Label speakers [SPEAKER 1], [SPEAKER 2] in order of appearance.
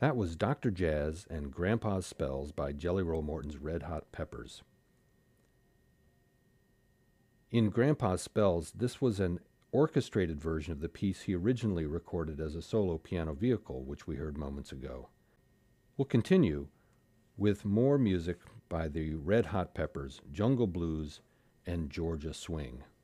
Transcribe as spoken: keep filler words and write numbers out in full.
[SPEAKER 1] That was Doctor Jazz and Grandpa's Spells by Jelly Roll Morton's Red Hot Peppers. In Grandpa's Spells, this was an orchestrated version of the piece he originally recorded as a solo piano vehicle, which we heard moments ago. We'll continue with more music by the Red Hot Peppers, Jungle Blues, and Georgia Swing.